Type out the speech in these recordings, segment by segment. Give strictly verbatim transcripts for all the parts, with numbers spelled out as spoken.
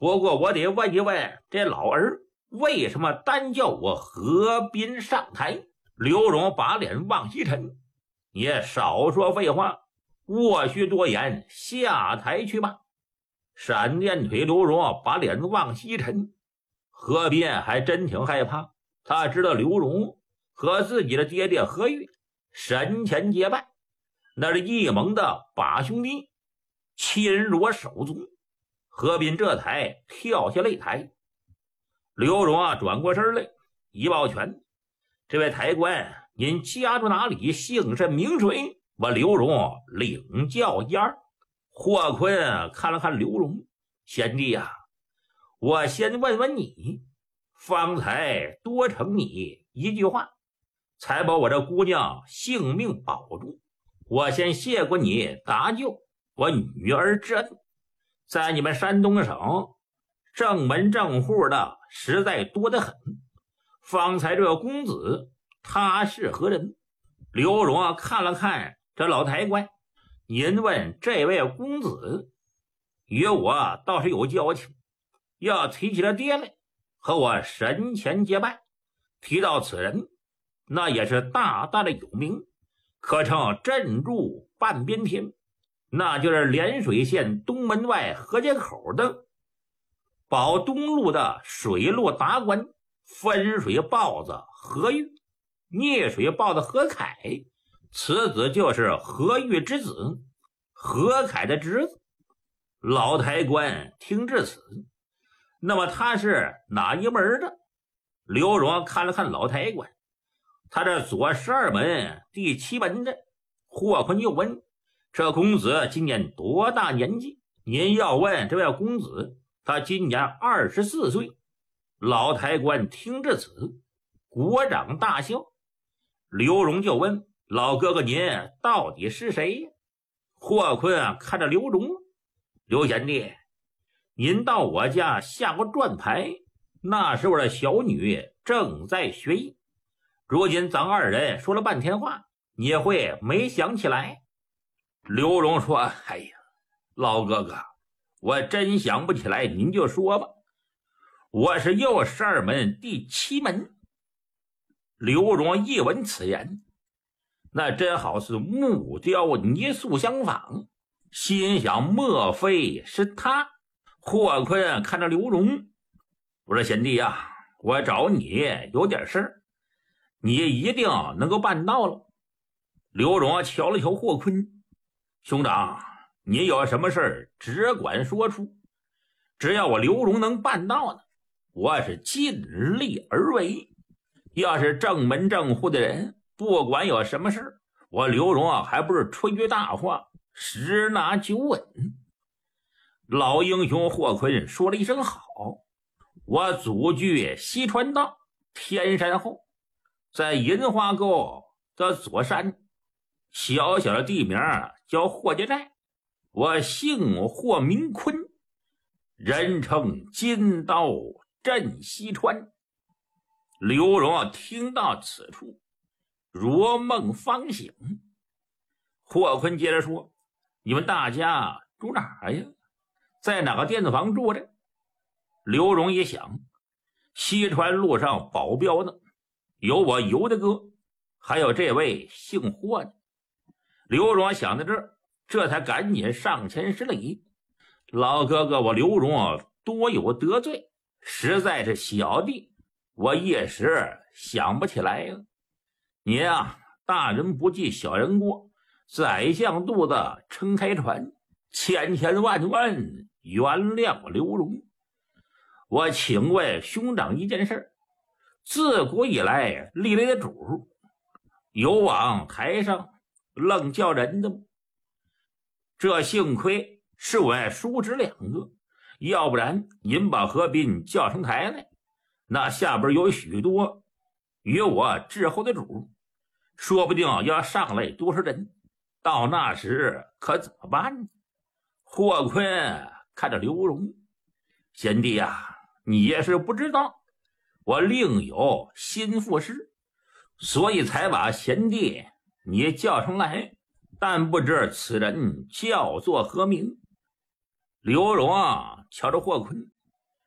不过我得问一问这老儿，为什么单叫我河滨上台？刘荣把脸往西沉，也少说废话，沃须多言，下台去吧。闪电腿刘荣把脸往西沉，河滨还真挺害怕，他知道刘荣和自己的爹爹何玉神前结拜，那是一盟的把兄弟，亲如手足。河滨这才跳下擂台，刘荣啊转过身来一抱拳，这位台官，您家住哪里，姓甚名谁？我刘荣领教一二。霍坤看了看刘荣，贤弟啊，我先问问你，方才多承你一句话，才把我这姑娘性命保住，我先谢过你搭救我女儿之恩。在你们山东省正门正户的实在多得很，方才这个公子他是何人？刘荣啊看了看这老台官，您问这位公子与我倒是有交情，要提起了爹来和我神前结拜，提到此人那也是大大的有名，可称镇住半边天，那就是涟水县东门外河街口的保东路的水陆达官，分水豹子何玉，溺水豹子何凯，此子就是何玉之子，何凯的侄子。老台官听至此，那么他是哪一门的？刘荣看了看老台官，他这左十二门第七门的。霍坤又问，这公子今年多大年纪？您要问这位公子，他今年二十四岁。老台官听至此，鼓掌大笑。刘荣就问，老哥哥您到底是谁呀？霍坤啊看着刘荣，刘贤弟，您到我家下过转牌，那时我的小女正在学艺，如今咱二人说了半天话，你会没想起来？刘荣说，哎呀，老哥哥，我真想不起来，您就说吧。我是右十二门第七门。刘荣一闻此言，那真好似木雕泥塑相仿，心想莫非是他。霍坤看着刘荣，我说贤弟啊，我找你有点事儿，你一定能够办到了。刘荣瞧了瞧霍坤，兄长，你有什么事儿只管说出，只要我刘荣能办到的，我是尽力而为。要是正门正户的人，不管有什么事，我刘荣啊还不是吹句大话，十拿九稳。老英雄霍坤说了一声好，我祖居西川道天山后，在银花沟的左山，小小的地名叫霍家寨，我姓霍名坤，人称金刀镇西川。刘荣听到此处，如梦方醒。霍坤接着说，你们大家住哪儿呀？在哪个店子房住着？刘荣一想，西川路上保镖呢，有我游的哥，还有这位姓霍的。刘荣想到这儿，这才赶紧上前施礼，老哥哥，我刘荣多有得罪，实在是小弟我一时想不起来了。您啊，大人不计小人过，宰相肚子撑开船，千千万万原谅我刘荣。我请问兄长一件事，自古以来历来的主有往台上愣叫人的吗？这幸亏是我叔侄两个，要不然您把何斌叫上台来，那下边有许多与我滞后的主，说不定要上来多少人，到那时可怎么办呢？霍坤看着刘荣，贤弟啊，你也是不知道，我另有心腹事，所以才把贤弟你叫上来，但不知此人叫做何名。刘荣啊瞧着霍坤，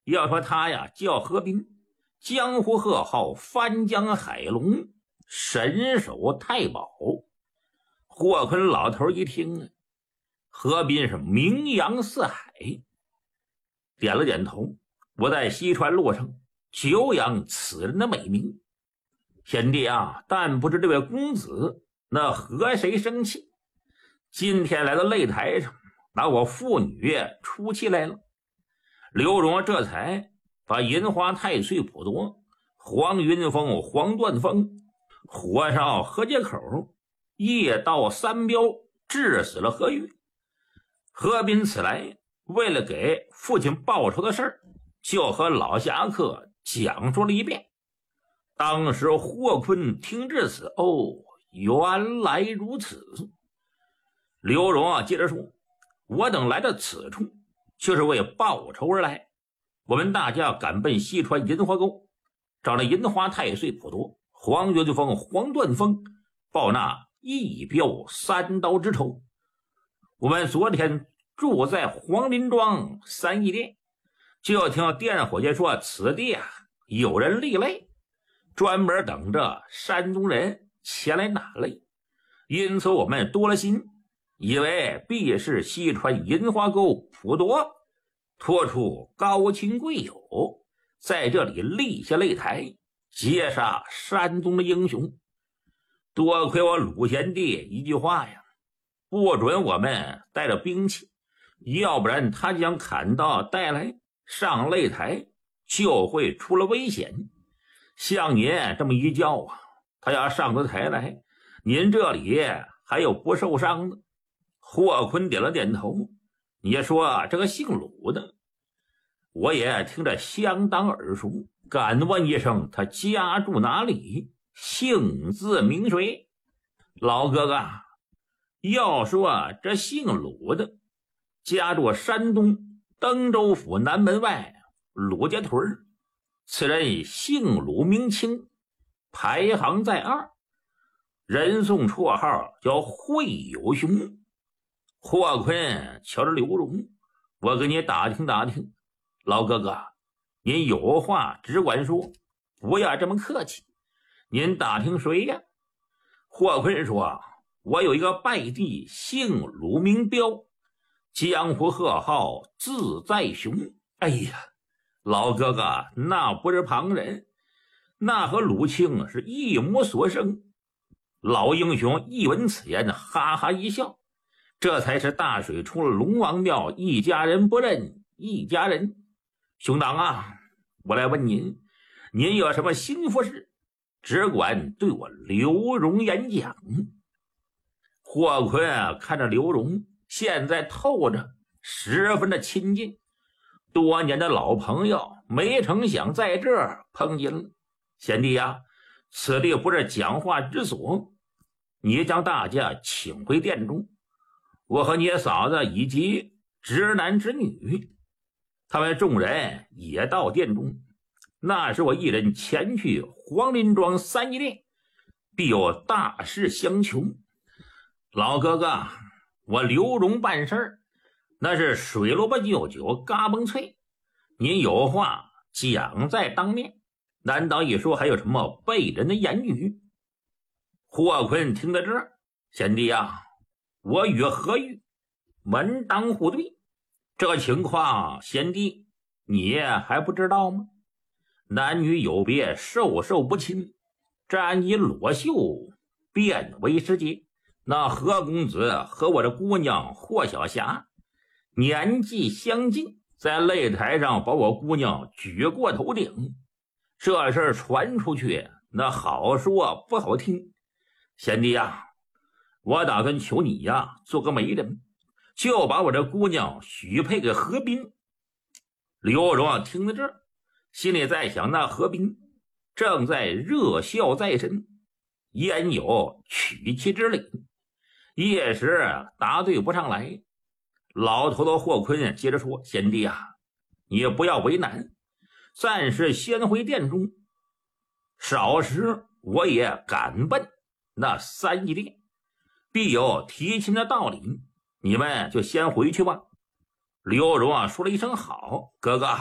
要说他呀叫何斌，江湖贺号翻江海龙，神手太保。霍坤老头一听啊，何斌是名扬四海，点了点头。我在西川路上久仰此人的美名，贤弟啊，但不知这位公子那和谁生气，今天来到擂台上拿我妇女出气来了。刘荣这才把银花太岁普陀、黄云峰、黄断峰、火烧河街口、夜盗三彪致死了何玉。何斌此来为了给父亲报仇的事儿，就和老侠客讲述了一遍。当时霍坤听至此，哦，原来如此。刘荣啊接着说，我等来到此处就是为报仇而来，我们大家赶奔西川银花沟，找那银花太岁普陀、黄云峰、黄断峰报那一彪三刀之仇。我们昨天住在黄林庄三义殿，就听店伙计说此地啊有人立擂，专门等着山东人前来打擂，因此我们多了心，以为必是西川银花沟普陀托出高亲贵友，在这里立下擂台，截杀山东的英雄。多亏我鲁贤弟一句话呀，不准我们带着兵器，要不然他将砍刀带来上擂台就会出了危险。像您这么一叫啊，他要上得台来，您这里还有不受伤的。霍坤点了点头，你说这个姓鲁的我也听着相当耳熟，敢问一声他家住哪里，姓字名谁？老哥哥，要说这姓鲁的家住山东登州府南门外鲁家屯，此人姓鲁名清，排行在二，人送绰号叫会友兄。霍坤瞧着刘荣，我给你打听打听，老哥哥您有话只管说，不要这么客气，您打听谁呀？霍坤说，我有一个拜弟姓鲁名彪，江湖贺号自在雄。哎呀，老哥哥那不是旁人，那和鲁清是一母所生。老英雄一闻此言，哈哈一笑，这才是大水出了龙王庙，一家人不认一家人。兄长啊，我来问您，您有什么心腹事，只管对我刘荣演讲。霍坤看着刘荣现在透着十分的亲近，多年的老朋友，没成想在这儿碰见了。贤弟呀，此地不是讲话之所，你将大家请回殿中，我和你嫂子以及侄男侄女他们众人也到殿中，那时我一人前去黄林庄三义殿，必有大事相求。老哥哥，我刘荣办事儿那是水萝卜就酒嘎嘣脆，您有话讲在当面，难道一说还有什么背人的言语？霍坤听到这儿，贤弟啊，我与何玉门当户对，这个情况贤弟你还不知道吗？男女有别，授受不亲，沾衣裸袖便为时节。那何公子和我的姑娘霍小霞年纪相近，在擂台上把我姑娘举过头顶，这事传出去，那好说不好听。贤弟呀，我打算求你呀做个媒人，就把我这姑娘许配给何斌。刘荣听到这儿，心里在想，那何斌正在热笑在身，焉有娶妻之理，一时答对不上来。老头子霍坤接着说，贤弟啊，你不要为难，暂时先回殿中，少时我也赶奔那三义殿，必有提亲的道理，你们就先回去吧。刘荣啊说了一声好，哥哥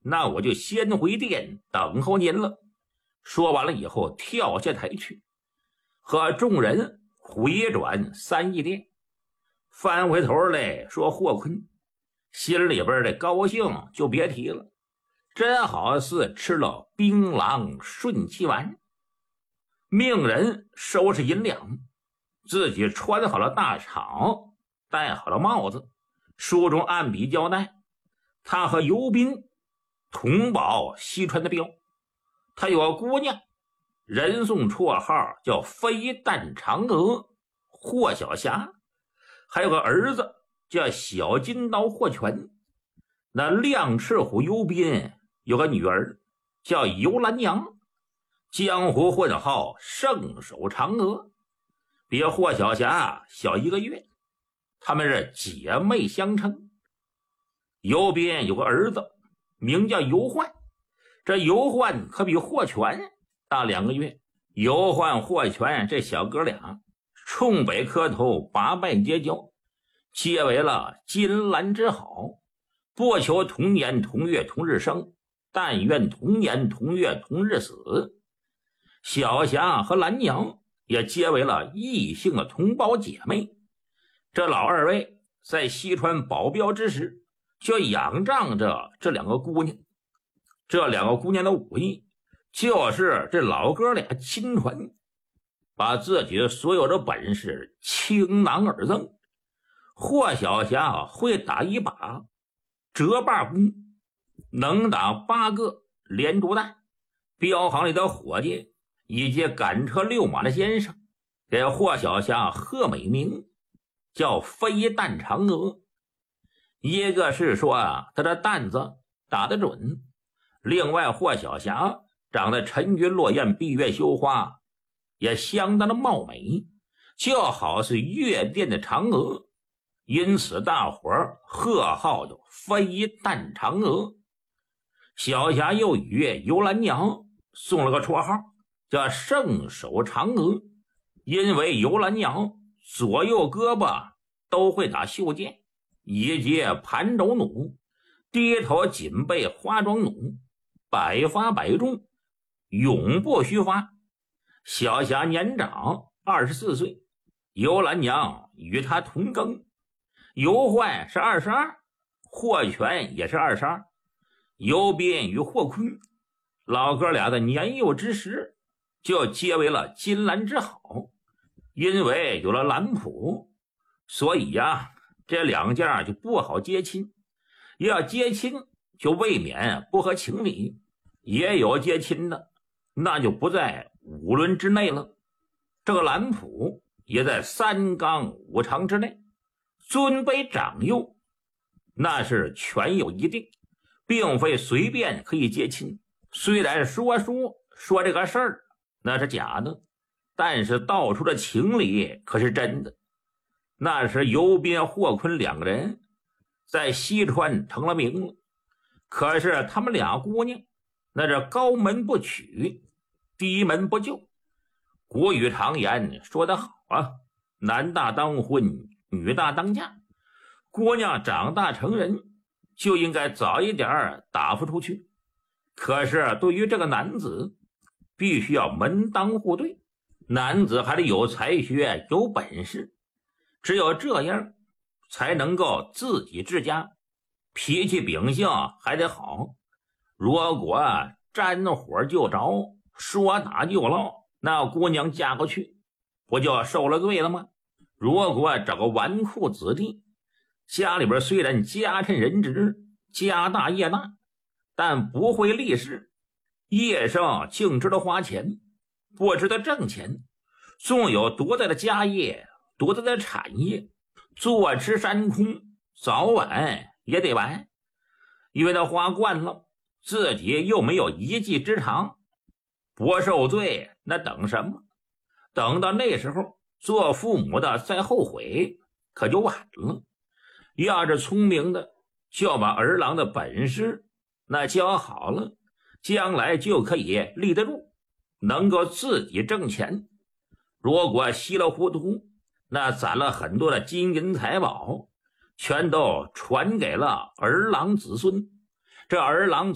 那我就先回殿等候您了。说完了以后，跳下台去，和众人回转三义殿。翻回头来说霍坤，心里边的高兴就别提了，真好似吃了槟榔顺气丸。命人收拾银两，自己穿好了大氅，戴好了帽子，书中按笔交代，他和游宾同保西川的镖。他有个姑娘，人送绰号叫飞弹嫦娥霍小霞，还有个儿子叫小金刀霍全。那亮赤虎游宾有个女儿叫游兰娘，江湖混号圣手嫦娥，比霍小霞小一个月，他们是姐妹相称。游宾有个儿子名叫游焕，这游焕可比霍全大两个月。游焕霍全这小哥俩冲北磕头，八拜结交，结为了金兰之好，不求同年同月同日生，但愿同年同月同日死。小霞和兰娘也结为了异姓的同胞姐妹。这老二位在西川保镖之时，就仰仗着这两个姑娘。这两个姑娘的武艺就是这老哥俩亲传，把自己的所有的本事倾囊而赠。霍小霞会打一把折把弓，能打八个连珠弹。镖行里的伙计以及赶车遛马的先生给霍小霞贺美名，叫飞弹嫦娥。一个是说啊，他的弹子打得准，另外霍小霞长得沉鱼落雁，闭月羞花，也相当的貌美，就好是月殿的嫦娥，因此大伙儿贺号叫飞弹嫦娥。小霞又与游兰娘送了个绰号叫圣手嫦娥，因为游兰娘左右胳膊都会打袖剑，以及盘轴弩，低头紧背花桩弩，百发百中，永不虚发。小霞年长二十四岁，游兰娘与他同庚，游焕是二十二，霍全也是二十二，游宾与霍坤老哥俩的年幼之时就结为了金兰之好。因为有了兰谱，所以呀、啊，这两家就不好接亲，要接亲就未免不合情理，也有接亲的那就不在五伦之内了。这个兰谱也在三纲五常之内，尊卑长幼那是全有一定，并非随便可以接亲。虽然说书说这个事儿那是假的，但是道出的情理可是真的。那时游宾霍坤两个人在西川成了名了，可是他们俩姑娘那是高门不取，低门不就。古语常言说得好啊，男大当婚，女大当嫁。姑娘长大成人就应该早一点打发出去，可是对于这个男子必须要门当户对，男子还得有才学有本事，只有这样才能够自己治家，脾气秉性还得好。如果沾火就着，说打就唠，那姑娘嫁过去不就受了罪了吗？如果找个纨绔子弟，家里边虽然家趁人直，家大业大，但不会立事，业上净知道花钱，不知道挣钱，纵有多大的家业，多大的产业，坐吃山空，早晚也得完。因为他花惯了，自己又没有一技之长，不受罪那等什么？等到那时候做父母的再后悔可就晚了。要是聪明的，就把儿郎的本事那教好了，将来就可以立得住，能够自己挣钱。如果稀里糊涂，那攒了很多的金银财宝，全都传给了儿郎子孙。这儿郎